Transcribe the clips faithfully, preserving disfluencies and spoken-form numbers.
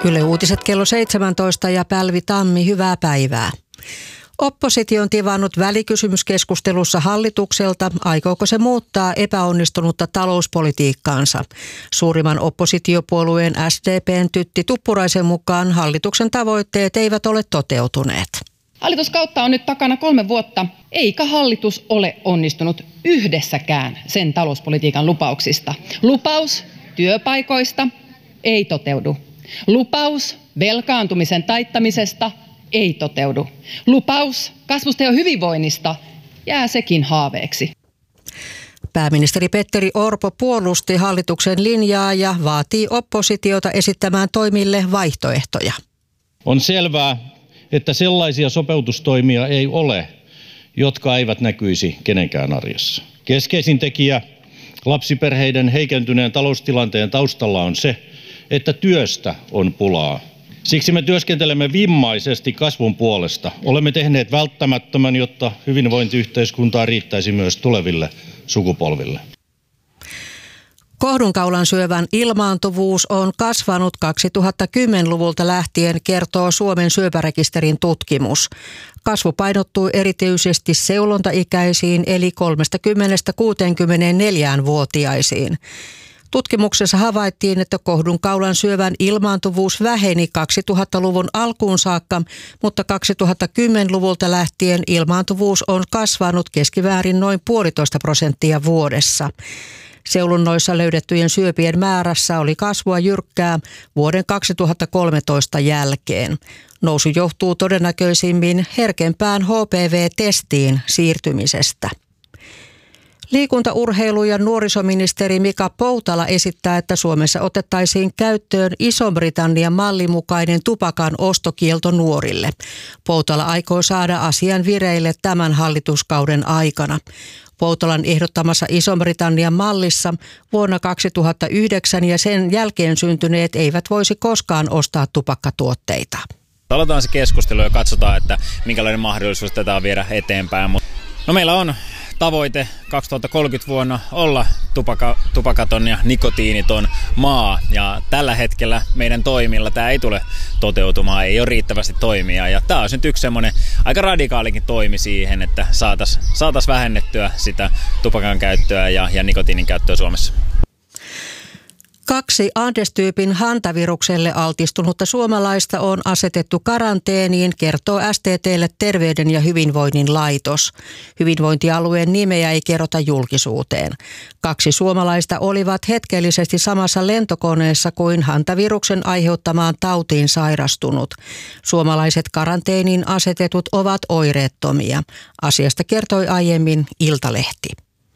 Yle Uutiset kello seitsemäntoista ja Pälvi Tammi, hyvää päivää. Oppositio on tivannut välikysymyskeskustelussa hallitukselta, aikooko se muuttaa epäonnistunutta talouspolitiikkaansa. Suurimman oppositiopuolueen S D P:n Tytti Tuppuraisen mukaan hallituksen tavoitteet eivät ole toteutuneet. Hallituskautta on nyt takana kolme vuotta, eikä hallitus ole onnistunut yhdessäkään sen talouspolitiikan lupauksista. Lupaus työpaikoista ei toteudu. Lupaus velkaantumisen taittamisesta ei toteudu. Lupaus kasvusta ja hyvinvoinnista jää sekin haaveeksi. Pääministeri Petteri Orpo puolusti hallituksen linjaa ja vaatii oppositiota esittämään toimille vaihtoehtoja. On selvää, että sellaisia sopeutustoimia ei ole, jotka eivät näkyisi kenenkään arjessa. Keskeisin tekijä lapsiperheiden heikentyneen taloustilanteen taustalla on se, että työstä on pulaa. Siksi me työskentelemme vimmaisesti kasvun puolesta. Olemme tehneet välttämättömän, jotta hyvinvointiyhteiskuntaa riittäisi myös tuleville sukupolville. Kohdunkaulan syövän ilmaantuvuus on kasvanut kaksituhattakymmenluvulta lähtien, kertoo Suomen syöpärekisterin tutkimus. Kasvu painottuu erityisesti seulontaikäisiin eli kolmekymmentä kuusikymmentäneljä-vuotiaisiin. Tutkimuksessa havaittiin, että kohdunkaulan syövän ilmaantuvuus väheni kaksituhattaluvun alkuun saakka, mutta kaksituhattakymmenluvulta lähtien ilmaantuvuus on kasvanut keskiväärin noin puolitoista prosenttia vuodessa. Seulonnoissa löydettyjen syöpien määrässä oli kasvua jyrkkää vuoden kaksituhattakolmetoista jälkeen. Nousu johtuu todennäköisimmin herkempään H P V-testiin siirtymisestä. Liikunta-, urheilu- ja nuorisoministeri Mika Poutala esittää, että Suomessa otettaisiin käyttöön Ison-Britannian mallin mukainen tupakan ostokielto nuorille. Poutala aikoo saada asian vireille tämän hallituskauden aikana. Poutalan ehdottamassa Ison-Britannian mallissa vuonna kaksituhattayhdeksän ja sen jälkeen syntyneet eivät voisi koskaan ostaa tupakkatuotteita. Aloitetaan se keskustelu ja katsotaan, että minkälainen mahdollisuus tätä on viedä eteenpäin. No, meillä on tavoite kaksituhattakolmekymmentä vuonna olla tupaka, tupakaton ja nikotiiniton maa, ja tällä hetkellä meidän toimilla tämä ei tule toteutumaan, ei ole riittävästi toimia, ja tämä on nyt yksi semmoinen aika radikaalikin toimi siihen, että saataisiin saatais vähennettyä sitä tupakan käyttöä ja, ja nikotiinin käyttöä Suomessa. Kaksi Andes-tyypin hantavirukselle altistunutta suomalaista on asetettu karanteeniin, kertoo S T T:lle Terveyden ja hyvinvoinnin laitos. Hyvinvointialueen nimeä ei kerrota julkisuuteen. Kaksi suomalaista olivat hetkellisesti samassa lentokoneessa kuin hantaviruksen aiheuttamaan tautiin sairastunut. Suomalaiset karanteeniin asetetut ovat oireettomia. Asiasta kertoi aiemmin Iltalehti.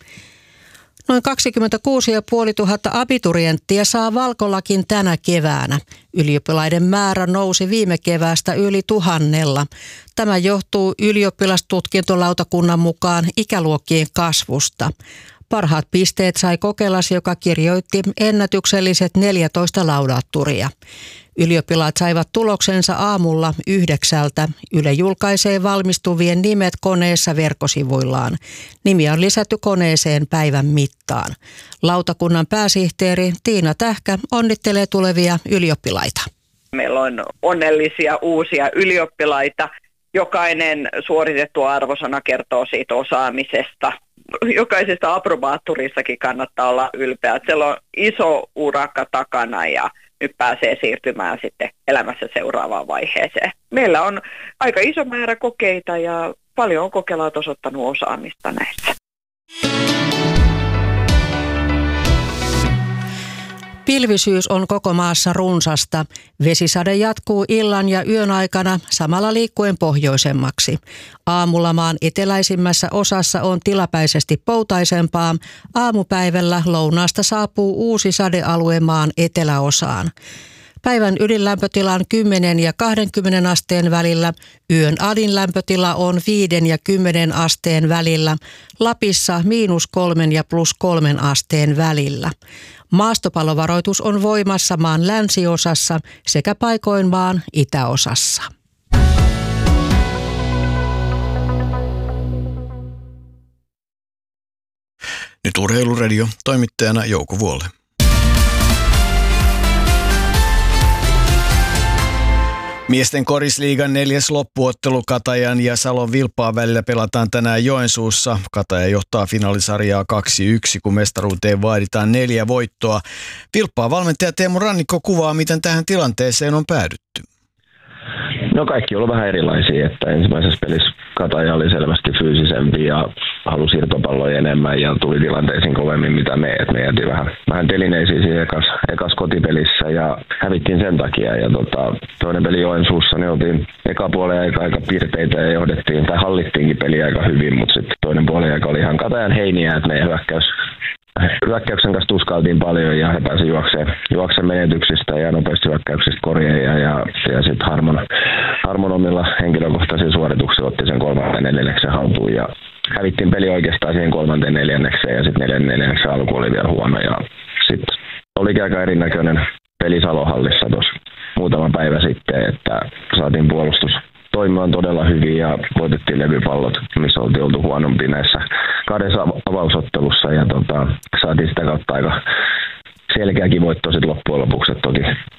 Noin kaksikymmentäkuusi tuhatta viisisataa abiturienttia saa valkolakin tänä keväänä. Ylioppilaiden määrä nousi viime keväästä yli tuhannella. Tämä johtuu ylioppilastutkintolautakunnan mukaan ikäluokkien kasvusta. Parhaat pisteet sai Kokelas, joka kirjoitti ennätykselliset neljätoista laudaatturia. Ylioppilaat saivat tuloksensa aamulla yhdeksältä. Yle julkaisee valmistuvien nimet koneessa verkkosivuillaan. Nimiä on lisätty koneeseen päivän mittaan. Lautakunnan pääsihteeri Tiina Tähkä onnittelee tulevia ylioppilaita. Meillä on onnellisia uusia ylioppilaita. Jokainen suoritettu arvosana kertoo siitä osaamisesta. Jokaisesta aprobaatturissakin kannattaa olla ylpeä. Siellä on iso urakka takana ja nyt pääsee siirtymään sitten elämässä seuraavaan vaiheeseen. Meillä on aika iso määrä kokeita ja paljon on Kokelaat osoittanut osaamista näissä. Pilvisyys on koko maassa runsasta. Vesisade jatkuu illan ja yön aikana samalla liikkuen pohjoisemmaksi. Aamulla maan eteläisimmässä osassa on tilapäisesti poutaisempaa. Aamupäivällä lounaasta saapuu uusi sadealue maan eteläosaan. Päivän ydinlämpötila on kymmenen ja kaksikymmentä asteen välillä. Yön alin lämpötila on viiden ja kymmenen asteen välillä. Lapissa miinus kolmen ja plus kolmen asteen välillä. Maastopallovaroitus on voimassa maan länsiosassa sekä paikoin maan itäosassa. Nyt Urheiluradio, toimittajana Jouko Vuolle. Miesten korisliigan neljäs loppuottelu Katajan ja Salon Vilppaan välillä pelataan tänään Joensuussa. Kataja johtaa finaalisarjaa kaksi yksi, kun mestaruuteen vaaditaan neljä voittoa. Vilppaan valmentaja Teemu Rannikko kuvaa, miten tähän tilanteeseen on päädytty. No kaikki on ollut vähän erilaisia, että ensimmäisessä pelissä Kataja oli selvästi fyysisempi ja halusi irtopalloja enemmän ja tuli tilanteisiin kovemmin mitä me. Et me jätiin vähän, vähän telineisiin siinä ekas, ekas kotipelissä ja hävittiin sen takia. Ja tota, toinen peli Joensuussa, niin oltiin eka puolen aika, aika pirteitä ja johdettiin tai hallittiinkin peliä aika hyvin, mutta sitten toinen puolen aika oli ihan Katajan heiniä, että meidän hyökkäys Hyökkäyksen kanssa tuskailtiin paljon ja he pääsivät juokseen, juokseen menetyksistä ja nopeasti hyökkäyksistä korjeen ja, ja, ja sitten Harmon, Harmon omilla henkilökohtaisilla suorituksilla otti sen kolmanteen neljänneksen haltuun ja hävittiin peli oikeastaan siihen kolmanteen neljännekseen ja sitten neljän neljänneksen alku oli vielä huono ja sitten olikin aika erinäköinen peli Salohallissa tuossa muutama päivä sitten, että saatiin puolustus toimimaan todella hyvin ja voitettiin levypallot, missä oltiin oltu huonompi näissä kahdessa avausottelussa ja tota, saatiin sitä kautta aika selkeäkin voitto sitten loppujen lopuksi. Toki